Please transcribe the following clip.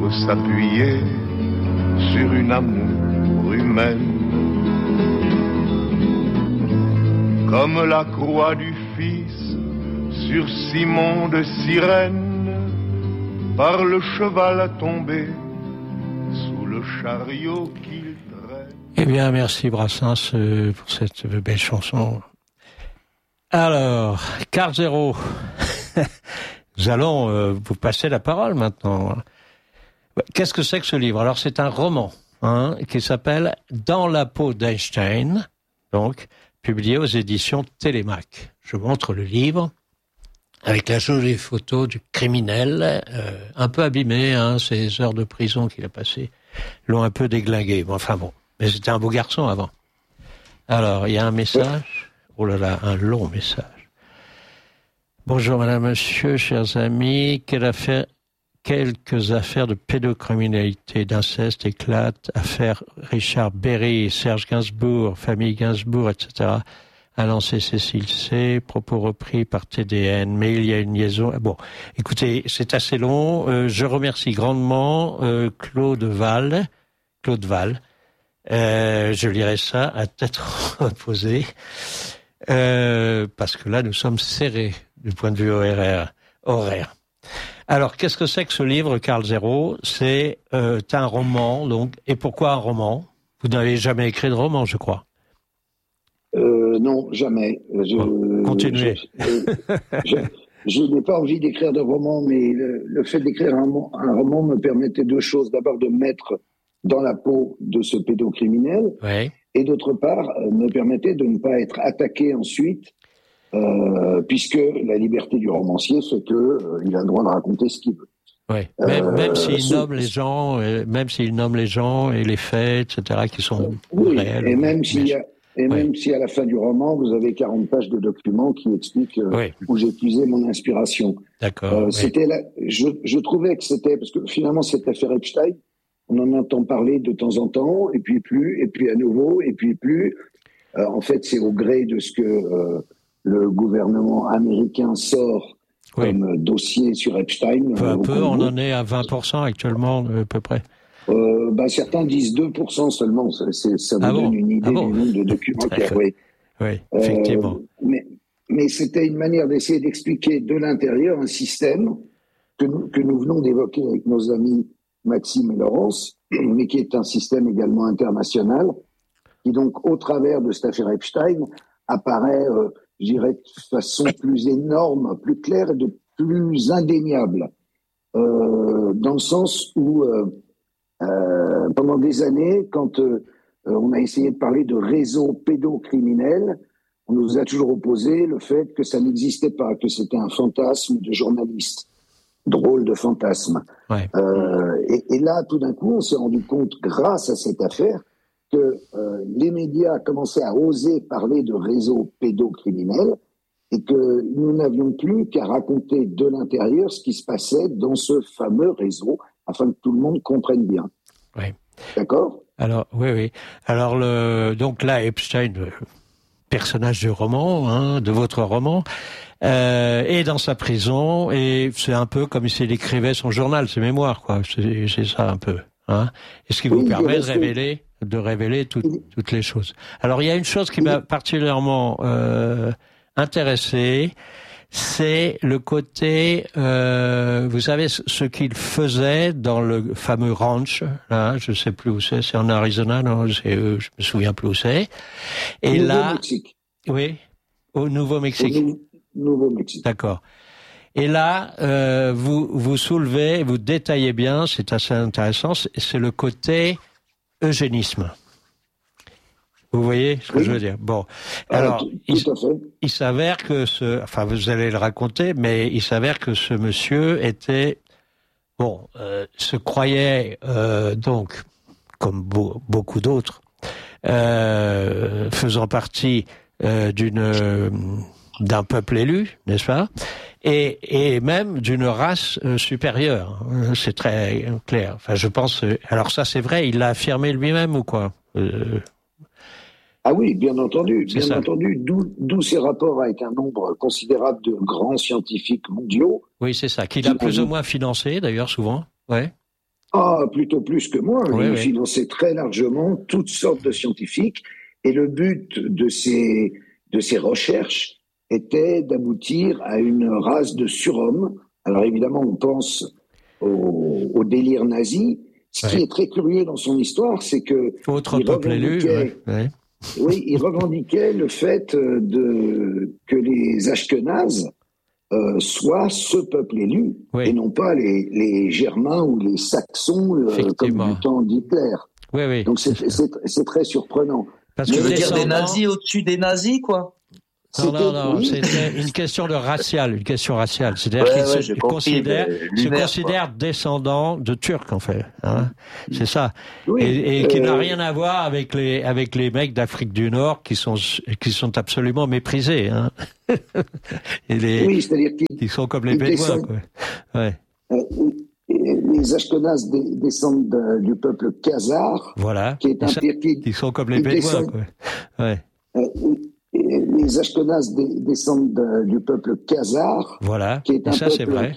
faut s'appuyer sur une amour humaine. Comme la croix du Fils sur Simon de Cyrène, par le cheval tombé sous le chariot qu'il traîne. Eh bien, merci Brassens pour cette belle chanson. Alors, Carl Zero, nous allons vous passer la parole maintenant. Qu'est-ce que c'est que ce livre? Alors, c'est un roman qui s'appelle « Dans la peau d'Einstein », donc publié aux éditions Télémac. Je montre le livre avec la jolie photo du criminel, un peu abîmé, ces heures de prison qu'il a passées l'ont un peu déglingué. Bon, enfin bon, mais c'était un beau garçon avant. Alors, il y a un message, oh là là, un long message. Bonjour madame, monsieur, chers amis, quelques affaires de pédocriminalité, d'inceste éclatent, affaire Richard Berry, Serge Gainsbourg, famille Gainsbourg, etc., a lancé Cécile C, propos repris par TDN, mais il y a une liaison. Bon, écoutez, c'est assez long. Je remercie grandement Claude Val. Je lirai ça à tête reposée, parce que là, nous sommes serrés du point de vue horaire. Alors, qu'est-ce que c'est que ce livre, Carl Zero? C'est un roman, donc. Et pourquoi un roman? Vous n'avez jamais écrit de roman, je crois. Non, jamais. Continuez. Je n'ai pas envie d'écrire de roman, mais le fait d'écrire un roman me permettait deux choses. D'abord, de me mettre dans la peau de ce pédocriminel, ouais. Et d'autre part, me permettait de ne pas être attaqué ensuite, puisque la liberté du romancier fait qu'il a le droit de raconter ce qu'il veut. Oui. Même s'il nomme les gens, et les faits, etc., qui sont réels. Et même même si à la fin du roman, vous avez 40 pages de documents qui expliquent où j'ai puisé mon inspiration. D'accord. Je trouvais que c'était, parce que finalement, cette affaire Epstein, on en entend parler de temps en temps, et puis plus, et puis à nouveau, et puis plus. En fait, c'est au gré de ce que le gouvernement américain sort comme dossier sur Epstein. Peu à peu, on en est à 20% actuellement, à peu près. Certains disent 2% seulement. Ça vous donne une idée du nombre de documents qu'il y a. Oui, effectivement. Mais c'était une manière d'essayer d'expliquer de l'intérieur un système que nous venons d'évoquer avec nos amis Maxime et Laurence, mais qui est un système également international, qui donc, au travers de cette affaire Epstein, apparaît, je dirais, de façon plus énorme, plus claire et de plus indéniable. Dans le sens où pendant des années, quand on a essayé de parler de réseau pédocriminel, on nous a toujours opposé le fait que ça n'existait pas, que c'était un fantasme de journaliste. Drôle de fantasme. Ouais. Et là, tout d'un coup, on s'est rendu compte, grâce à cette affaire, que les médias commençaient à oser parler de réseau pédocriminel et que nous n'avions plus qu'à raconter de l'intérieur ce qui se passait dans ce fameux réseau, afin que tout le monde comprenne bien. Oui. D'accord ? Alors, oui. Alors, donc là, Epstein, personnage du roman, de votre roman, est dans sa prison, et c'est un peu comme s'il écrivait son journal, ses mémoires, quoi. C'est ça un peu. Et ce qui vous permet de révéler toutes les choses. Alors, il y a une chose qui m'a particulièrement intéressé, c'est le côté, vous savez, ce qu'il faisait dans le fameux ranch, là, je sais plus où c'est en Arizona, non, je me souviens plus où c'est. Et là, Nouveau-Mexique. Oui, au Nouveau-Mexique. Nouveau-Mexique. D'accord. Et là, vous soulevez, vous détaillez bien, c'est assez intéressant, c'est le côté eugénisme. Vous voyez ce que je veux dire? Bon. Alors, il s'avère que vous allez le raconter, mais il s'avère que ce monsieur était, se croyait, donc, comme beaucoup d'autres, faisant partie d'un peuple élu, n'est-ce pas? Et même d'une race supérieure. C'est très clair. Enfin, je pense. Alors ça, c'est vrai. Il l'a affirmé lui-même ou quoi? Ah oui, bien entendu. D'où ses rapports avec un nombre considérable de grands scientifiques mondiaux. Oui, c'est ça. Qu'il a plus ou moins financé, d'ailleurs, souvent. Ouais. Ah, plutôt plus que moi. Oui, Il oui. finançait très largement toutes sortes de scientifiques. Et le but de ces recherches était d'aboutir à une race de surhommes. Alors évidemment, on pense au délire nazi. Ce qui Ouais. est très curieux dans son histoire, c'est que Autre il peuple élu, revendiquait, ouais. oui, il revendiquait le fait que les Ashkénazes soient ce peuple élu Oui. et non pas les Germains ou les Saxons comme Effectivement. du temps d'Hitler. Oui, oui. Donc c'est ça. c'est très surprenant. Parce Mais que Tu veux dire des descendant- nazis au-dessus des nazis, quoi? Non, oui. c'était une question raciale. C'est-à-dire Ouais, qu'il ouais, j'ai se compris, considère, mais se lunaire, considère descendant de Turcs, en fait. Hein. C'est ça. Oui, Et qui n'a rien à voir avec les mecs d'Afrique du Nord qui sont absolument méprisés. Hein. oui, c'est-à-dire Ils sont comme les ils Bédouins, descendent- quoi. Ouais. les Ashkénazes descendent du peuple khazar, Voilà. qui est un peuple Ils sont comme les ils Bédouins, descendent- quoi. Ouais. les Ashkénazes descendent du peuple khazar, Voilà. qui est Et un ça, c'est peuple vrai.